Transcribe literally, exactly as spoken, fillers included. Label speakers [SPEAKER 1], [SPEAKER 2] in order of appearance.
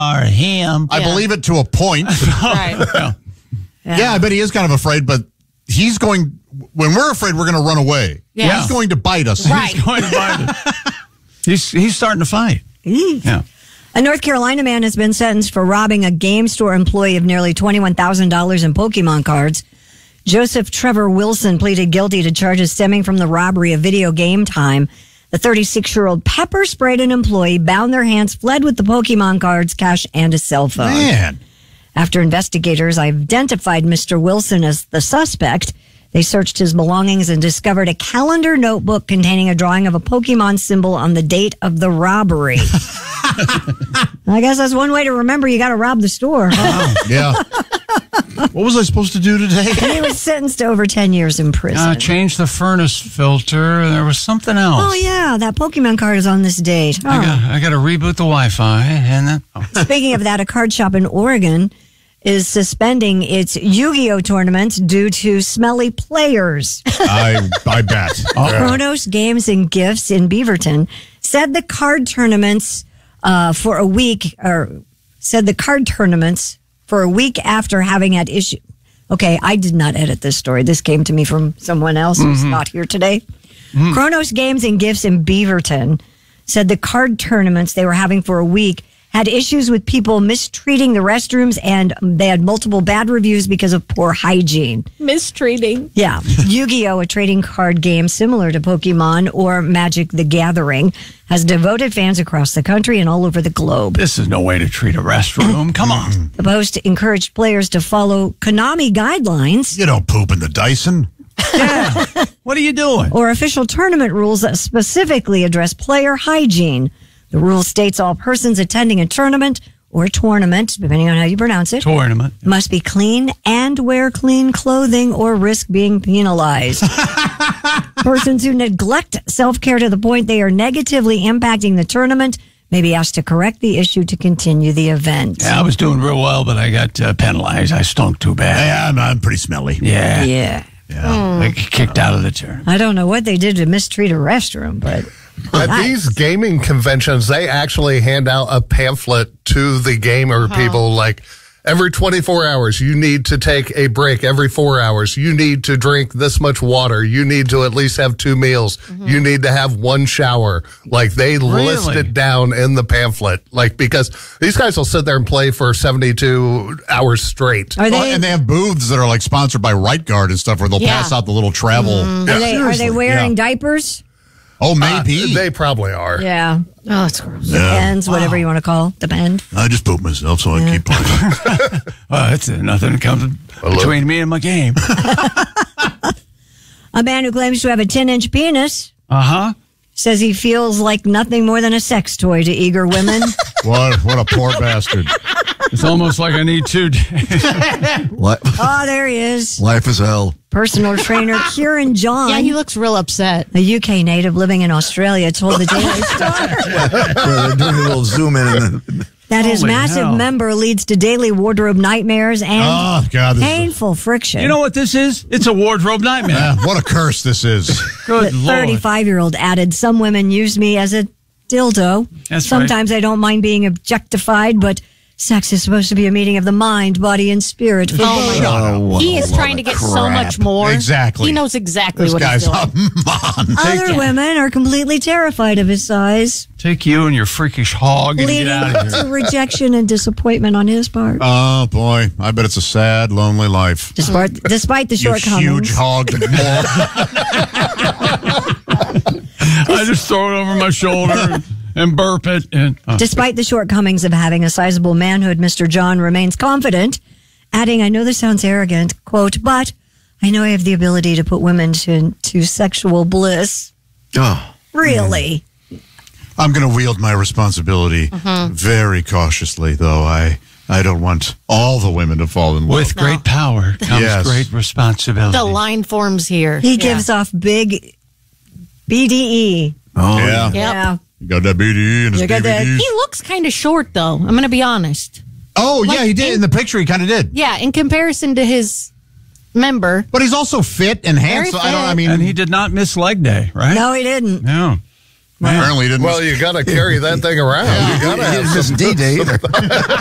[SPEAKER 1] or him.
[SPEAKER 2] I
[SPEAKER 3] Yeah.
[SPEAKER 2] believe it to a point.
[SPEAKER 3] Right.
[SPEAKER 1] Yeah.
[SPEAKER 2] Yeah. yeah, I bet he is kind of afraid, but he's going, when we're afraid, we're going to run away.
[SPEAKER 3] Yeah.
[SPEAKER 2] He's going to bite us.
[SPEAKER 3] Right.
[SPEAKER 1] He's going to find it. He's, he's starting to fight. Yeah.
[SPEAKER 4] A North Carolina man has been sentenced for robbing a game store employee of nearly twenty-one thousand dollars in Pokemon cards. Joseph Trevor Wilson pleaded guilty to charges stemming from the robbery of video game time. The thirty-six-year-old pepper sprayed an employee, bound their hands, fled with the Pokemon cards, cash, and a cell phone.
[SPEAKER 2] Man.
[SPEAKER 4] After investigators identified Mister Wilson as the suspect, they searched his belongings and discovered a calendar notebook containing a drawing of a Pokemon symbol on the date of the robbery. I guess that's one way to remember you got to rob the store. Huh?
[SPEAKER 2] Yeah. What was I supposed to do today?
[SPEAKER 4] And he was sentenced to over ten years in prison.
[SPEAKER 1] Uh, change the furnace filter. There was something else.
[SPEAKER 4] Oh, yeah, that Pokemon card is on this date. Oh.
[SPEAKER 1] I got, I got to reboot the Wi-Fi. And then, oh.
[SPEAKER 4] Speaking of that, a card shop in Oregon is suspending its Yu-Gi-Oh tournament due to smelly players.
[SPEAKER 2] I I bet.
[SPEAKER 4] Chronos Games and Gifts in Beaverton said the card tournaments uh, for a week, or said the card tournaments for a week after having had issue. Okay, I did not edit this story. This came to me from someone else who's
[SPEAKER 1] Mm-hmm.
[SPEAKER 4] not here today.
[SPEAKER 1] Mm.
[SPEAKER 4] Chronos Games and Gifts in Beaverton said the card tournaments they were having for a week had issues with people mistreating the restrooms, and they had multiple bad reviews because of poor hygiene.
[SPEAKER 3] Mistreating.
[SPEAKER 4] Yeah. Yu-Gi-Oh, a trading card game similar to Pokemon or Magic the Gathering, has devoted fans across the country and all over the globe.
[SPEAKER 1] This is no way to treat a restroom. Come on.
[SPEAKER 4] The post encouraged players to follow Konami guidelines
[SPEAKER 2] You don't poop in the Dyson.
[SPEAKER 1] Yeah. What are you doing?
[SPEAKER 4] or official tournament rules that specifically address player hygiene. The rule states all persons attending a tournament or tournament, depending on how you pronounce it,
[SPEAKER 1] Tournament.
[SPEAKER 4] must be clean and wear clean clothing or risk being penalized. Persons who neglect self-care to the point they are negatively impacting the tournament may be asked to correct the issue to continue the event.
[SPEAKER 1] Yeah, I was doing real well, but I got uh, penalized. I stunk too bad.
[SPEAKER 2] Yeah, I'm, I'm pretty smelly.
[SPEAKER 1] Yeah.
[SPEAKER 4] Yeah.
[SPEAKER 2] Yeah.
[SPEAKER 1] I got kicked out of the tournament.
[SPEAKER 4] I don't know what they did to mistreat a restroom, but
[SPEAKER 5] At
[SPEAKER 4] nice.
[SPEAKER 5] these gaming conventions, they actually hand out a pamphlet to the gamer people like, every twenty-four hours, you need to take a break. Every four hours, you need to drink this much water. You need to at least have two meals. You need to have one shower. Like, they list
[SPEAKER 1] Really?
[SPEAKER 5] it down in the pamphlet. Like, because these guys will sit there and play for seventy-two hours straight.
[SPEAKER 4] Are
[SPEAKER 2] Well,
[SPEAKER 4] they,
[SPEAKER 2] and they have booths that are like sponsored by Right Guard and stuff where they'll
[SPEAKER 3] Yeah.
[SPEAKER 2] pass out the little travel.
[SPEAKER 4] are they, are they
[SPEAKER 2] Seriously,
[SPEAKER 4] wearing
[SPEAKER 2] yeah.
[SPEAKER 4] diapers?
[SPEAKER 2] Oh,
[SPEAKER 5] Uh,
[SPEAKER 2] maybe.
[SPEAKER 5] they probably are.
[SPEAKER 4] Yeah.
[SPEAKER 3] Oh, it's gross.
[SPEAKER 4] Depends, whatever you want to call it. Depend.
[SPEAKER 2] I just pooped myself, so I keep playing.
[SPEAKER 1] Well, that's uh, nothing comes between me and my game.
[SPEAKER 4] A man who claims to have a ten-inch penis
[SPEAKER 1] Uh-huh.
[SPEAKER 4] says he feels like nothing more than a sex toy to eager women.
[SPEAKER 2] What, what a poor bastard.
[SPEAKER 1] It's almost like I need two days.
[SPEAKER 4] Oh, there he is.
[SPEAKER 2] Life is hell.
[SPEAKER 4] Personal trainer Kieran John,
[SPEAKER 3] Yeah, he looks real upset.
[SPEAKER 4] a U K native living in Australia, told the Daily Star
[SPEAKER 6] They're doing a little zoom in. And
[SPEAKER 4] that his
[SPEAKER 1] Holy
[SPEAKER 4] massive
[SPEAKER 1] hell.
[SPEAKER 4] member leads to daily wardrobe nightmares and
[SPEAKER 2] Oh, God. This is
[SPEAKER 4] painful friction.
[SPEAKER 1] You know what this is? It's a wardrobe nightmare.
[SPEAKER 2] a, what a curse this is.
[SPEAKER 1] Good
[SPEAKER 4] The
[SPEAKER 1] Lord.
[SPEAKER 4] thirty-five-year-old added, some women use me as a dildo.
[SPEAKER 1] That's
[SPEAKER 4] Sometimes I don't mind being objectified, but sex is supposed to be a meeting of the mind, body, and spirit. For
[SPEAKER 3] Oh, my
[SPEAKER 4] both.
[SPEAKER 3] God.
[SPEAKER 6] oh, what
[SPEAKER 3] He
[SPEAKER 6] a
[SPEAKER 3] is
[SPEAKER 6] load
[SPEAKER 3] trying to
[SPEAKER 6] of
[SPEAKER 3] get so
[SPEAKER 6] crap.
[SPEAKER 3] much more.
[SPEAKER 2] Exactly.
[SPEAKER 3] He knows exactly
[SPEAKER 2] This
[SPEAKER 3] what
[SPEAKER 2] guy's
[SPEAKER 3] he's doing.
[SPEAKER 2] a mon.
[SPEAKER 4] Other women are completely terrified of his size,
[SPEAKER 1] Take you and your freakish hog and
[SPEAKER 4] leading
[SPEAKER 1] get out of here.
[SPEAKER 4] to rejection and disappointment on his part.
[SPEAKER 2] Oh, boy. I bet it's a sad, lonely life.
[SPEAKER 4] Despite, despite the
[SPEAKER 2] You
[SPEAKER 4] shortcomings.
[SPEAKER 2] huge hog.
[SPEAKER 1] I just throw it over my shoulder and burp it. And uh,
[SPEAKER 4] Despite the shortcomings of having a sizable manhood, Mister John remains confident, adding, I know this sounds arrogant, quote, but I know I have the ability to put women to, to sexual bliss.
[SPEAKER 6] Oh,
[SPEAKER 4] Really?
[SPEAKER 2] I'm going to wield my responsibility very cautiously, though. I I don't want all the women to fall in love.
[SPEAKER 1] with great power comes
[SPEAKER 2] Yes.
[SPEAKER 1] great responsibility.
[SPEAKER 3] The line forms here.
[SPEAKER 4] He
[SPEAKER 3] Yeah.
[SPEAKER 4] gives off big B D E.
[SPEAKER 6] oh
[SPEAKER 2] Yeah.
[SPEAKER 3] Yep.
[SPEAKER 4] Yeah.
[SPEAKER 2] You got that B D E and his
[SPEAKER 4] You got that-
[SPEAKER 2] D V Ds.
[SPEAKER 3] He looks kind of short, though. I'm going to be honest.
[SPEAKER 2] Oh, yeah,
[SPEAKER 3] Like
[SPEAKER 2] he did.
[SPEAKER 3] in-
[SPEAKER 2] In the picture, he kind of did.
[SPEAKER 3] Yeah, in comparison to his member.
[SPEAKER 2] But he's also fit and handsome. I don't, I mean,
[SPEAKER 1] and he did not miss leg day, right?
[SPEAKER 4] No, he didn't.
[SPEAKER 1] No.
[SPEAKER 2] Apparently, he didn't.
[SPEAKER 5] Well, you got to carry that thing around. You got to
[SPEAKER 6] He
[SPEAKER 5] have
[SPEAKER 6] didn't miss
[SPEAKER 5] some
[SPEAKER 6] D-Day either.